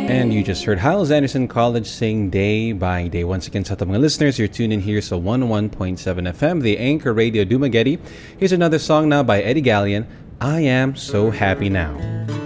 And you just heard Hyles Anderson College sing Day by Day. Once again sa ating mga listeners, you're tuned in here sa 101.7 FM, the Anchor Radio Dumaguete. Here's another song now by Eddie Gallion, I Am So Happy Now.